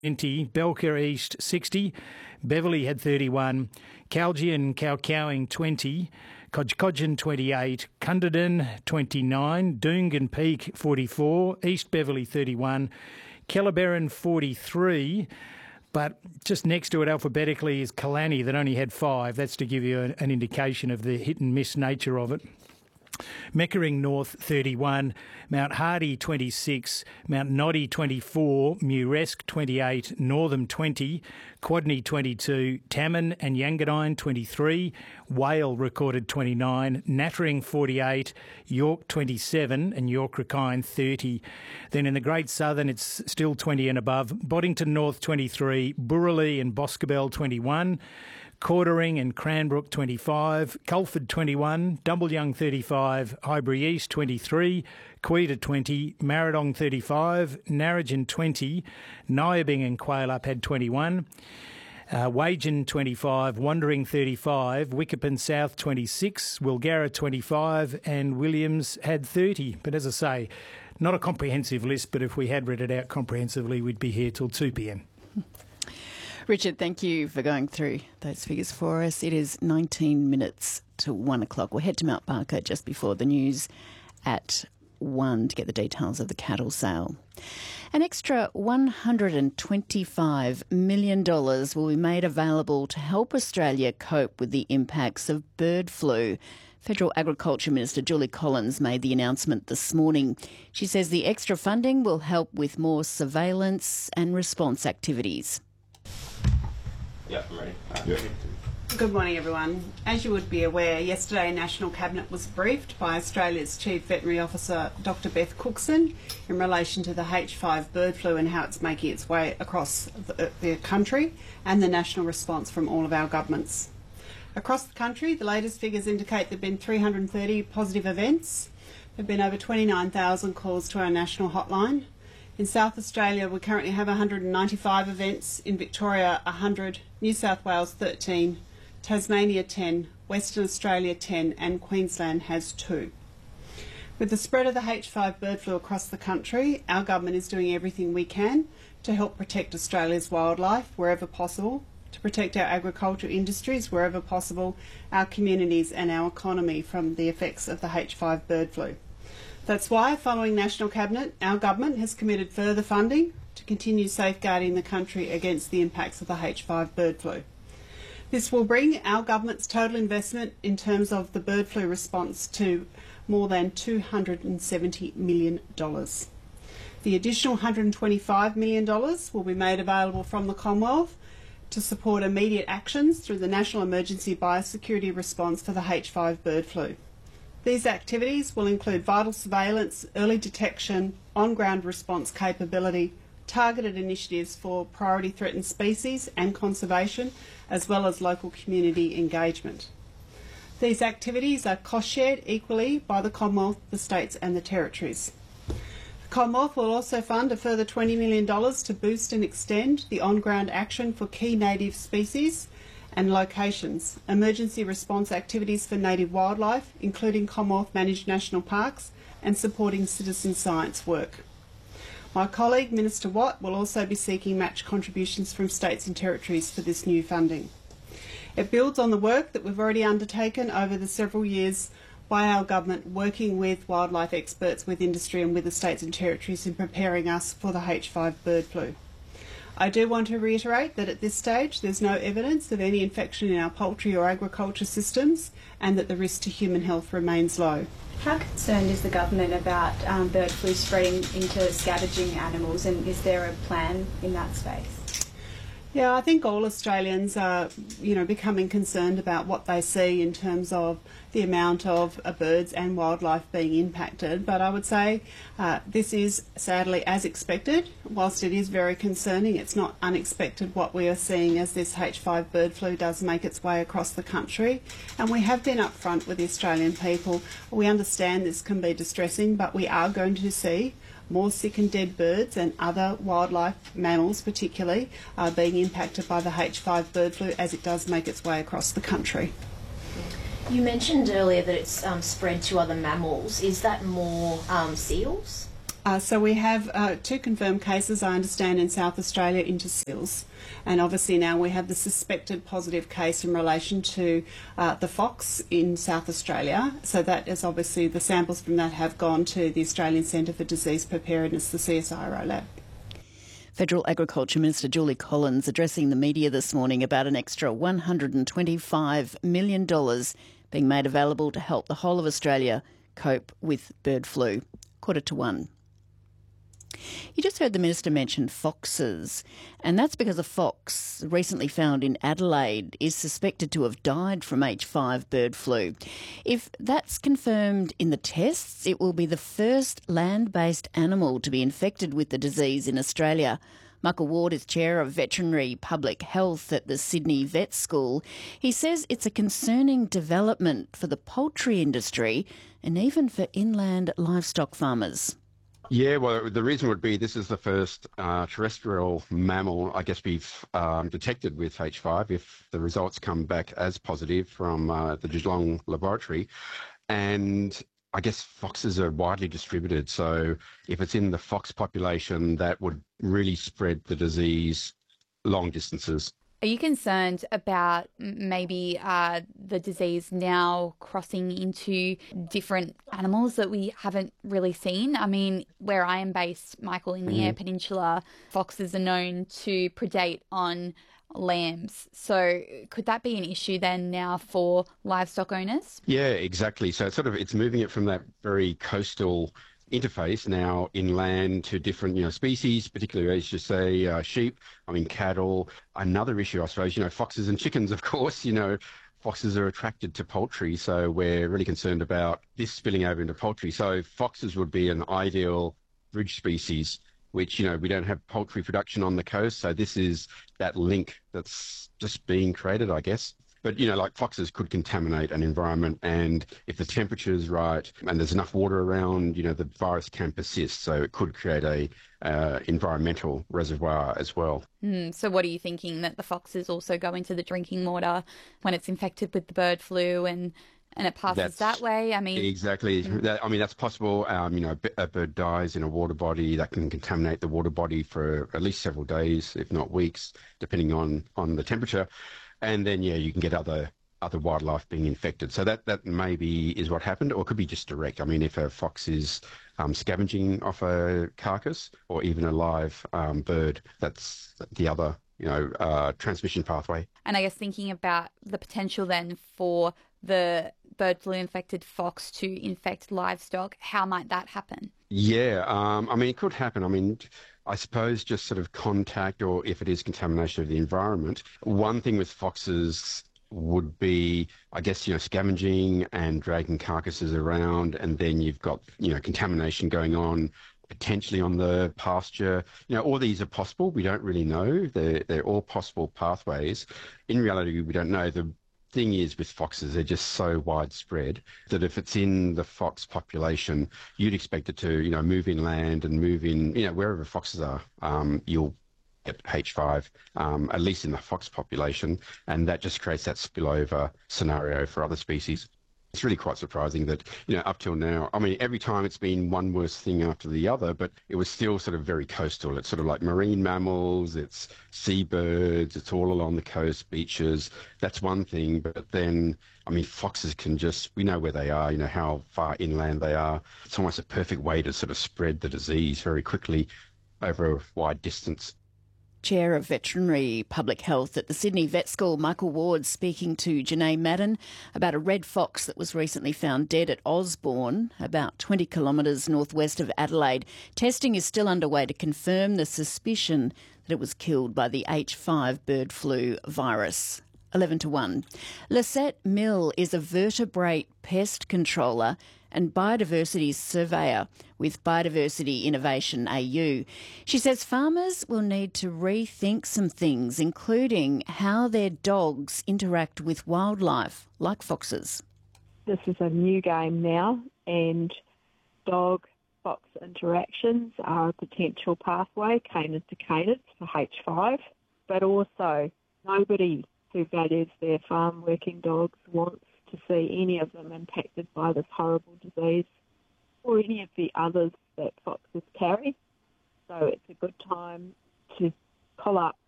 20, Belka East 60, Beverley had 31, Calgian Cowcowing 20, Codgecodgeon 28, Cunderdin 29, Doongan Peak 44, East Beverley 31, Kellerberrin 43, but just next to it alphabetically is Killarney that only had 5. That's to give you an indication of the hit and miss nature of it. Meckering North 31, Mount Hardy 26, Mount Noddy 24, Muresk 28, Northam 20, Quadney 22, Tamman and Yangadine 23, Whale recorded 29, Nattering 48, York 27 and York Racine 30. Then in the Great Southern it's still 20 and above, Boddington North 23, Burralee and Boscobel 21, Cordering and Cranbrook 25, Culford 21, Dumbleyoung 35, Highbury East 23, Quetta 20, Marradong 35, Narrogin 20, Nyabing and Quayle-up had 21, Wagen 25, Wandering 35, Wickerpan South 26, Wilgarra 25 and Williams had 30. But as I say, not a comprehensive list, but if we had read it out comprehensively, we'd be here till 2 p.m. Richard, thank you for going through those figures for us. It is 19 minutes to 1 o'clock. We'll head to Mount Barker just before the news at 1 to get the details of the cattle sale. An extra $125 million will be made available to help Australia cope with the impacts of bird flu. Federal Agriculture Minister Julie Collins made the announcement this morning. She says the extra funding will help with more surveillance and response activities. Yeah, I'm ready. Good morning, everyone. As you would be aware, yesterday National Cabinet was briefed by Australia's Chief Veterinary Officer Dr Beth Cookson in relation to the H5 bird flu and how it's making its way across the country and the national response from all of our governments. Across the country, the latest figures indicate there have been 330 positive events. There have been over 29,000 calls to our national hotline. In South Australia, we currently have 195 events, in Victoria 100, New South Wales 13, Tasmania 10, Western Australia 10 and Queensland has 2. With the spread of the H5 bird flu across the country, our government is doing everything we can to help protect Australia's wildlife wherever possible, to protect our agricultural industries wherever possible, our communities and our economy from the effects of the H5 bird flu. That's why, following National Cabinet, our government has committed further funding to continue safeguarding the country against the impacts of the H5 bird flu. This will bring our government's total investment in terms of the bird flu response to more than $270 million. The additional $125 million will be made available from the Commonwealth to support immediate actions through the National Emergency Biosecurity Response for the H5 bird flu. These activities will include vital surveillance, early detection, on-ground response capability, targeted initiatives for priority threatened species and conservation, as well as local community engagement. These activities are cost-shared equally by the Commonwealth, the states and the territories. The Commonwealth will also fund a further $20 million to boost and extend the on-ground action for key native species and locations, emergency response activities for native wildlife, including Commonwealth managed national parks, and supporting citizen science work. My colleague, Minister Watt, will also be seeking match contributions from states and territories for this new funding. It builds on the work that we've already undertaken over the several years by our government, working with wildlife experts, with industry and with the states and territories in preparing us for the H5 bird flu. I do want to reiterate that at this stage there's no evidence of any infection in our poultry or agriculture systems and that the risk to human health remains low. How concerned is the government about bird flu spreading into scavenging animals, and is there a plan in that space? Yeah, I think all Australians are, becoming concerned about what they see in terms of the amount of birds and wildlife being impacted. But I would say this is sadly as expected. Whilst it is very concerning, it's not unexpected what we are seeing as this H5 bird flu does make its way across the country. And we have been upfront with the Australian people. We understand this can be distressing, but we are going to see more sick and dead birds and other wildlife, mammals particularly, are being impacted by the H5 bird flu as it does make its way across the country. You mentioned earlier that it's spread to other mammals. Is that more seals? So we have 2 confirmed cases, I understand, in South Australia into seals. And obviously now we have the suspected positive case in relation to the fox in South Australia. So that is obviously, the samples from that have gone to the Australian Centre for Disease Preparedness, the CSIRO lab. Federal Agriculture Minister Julie Collins addressing the media this morning about an extra $125 million being made available to help the whole of Australia cope with bird flu. 1:45. You just heard the Minister mention foxes, and that's because a fox recently found in Adelaide is suspected to have died from H5 bird flu. If that's confirmed in the tests, it will be the first land-based animal to be infected with the disease in Australia. Michael Ward is Chair of Veterinary Public Health at the Sydney Vet School. He says it's a concerning development for the poultry industry and even for inland livestock farmers. Yeah, well, the reason would be this is the first terrestrial mammal, I guess, we've detected with H5, if the results come back as positive from the Geelong laboratory. And I guess foxes are widely distributed. So if it's in the fox population, that would really spread the disease long distances. Are you concerned about maybe the disease now crossing into different animals that we haven't really seen? I mean, where I am based, Michael, in the Eyre Peninsula, foxes are known to predate on lambs. So could that be an issue then now for livestock owners? Yeah, exactly. So it's moving it from that very coastal interface now inland to different, species, particularly, as you say, sheep, cattle. Another issue, I suppose, foxes and chickens, of course, foxes are attracted to poultry. So we're really concerned about this spilling over into poultry. So foxes would be an ideal bridge species, which, we don't have poultry production on the coast. So this is that link that's just being created, I guess. But, like foxes could contaminate an environment, and if the temperature is right and there's enough water around, the virus can persist. So it could create a environmental reservoir as well. So what are you thinking, that the foxes also go into the drinking water when it's infected with the bird flu and it passes that way? Exactly. That's possible. A bird dies in a water body, that can contaminate the water body for at least several days, if not weeks, depending on the temperature. And then, you can get other wildlife being infected. So that maybe is what happened, or it could be just direct. If a fox is scavenging off a carcass or even a live bird, that's the other, transmission pathway. And I guess thinking about the potential then for the bird flu infected fox to infect livestock, how might that happen? Yeah, it could happen. I suppose just sort of contact, or if it is contamination of the environment. One thing with foxes would be, I guess, scavenging and dragging carcasses around, and then you've got, contamination going on potentially on the pasture. All these are possible. We don't really know. They're all possible pathways. In reality, we don't know. The thing is, with foxes, they're just so widespread that if it's in the fox population, you'd expect it to, move inland and move in, wherever foxes are, you'll get H5, at least in the fox population, and that just creates that spillover scenario for other species. It's really quite surprising that, up till now, every time it's been one worse thing after the other, but it was still sort of very coastal. It's sort of like marine mammals, it's seabirds, it's all along the coast, beaches. That's one thing. But then, foxes can we know where they are, how far inland they are. It's almost a perfect way to sort of spread the disease very quickly over a wide distance. Chair of Veterinary Public Health at the Sydney Vet School, Michael Ward, speaking to Janae Madden about a red fox that was recently found dead at Osborne, about 20 kilometres northwest of Adelaide. Testing is still underway to confirm the suspicion that it was killed by the H5 bird flu virus. 11-1. Lisette Mill is a vertebrate pest controller and biodiversity surveyor with Biodiversity Innovation AU. She says farmers will need to rethink some things, including how their dogs interact with wildlife, like foxes. This is a new game now, and dog-fox interactions are a potential pathway, canid to canid, for H5, but also nobody who values their farm working dogs wants to see any of them impacted by this horrible disease, or any of the others that foxes carry. So it's a good time to collar up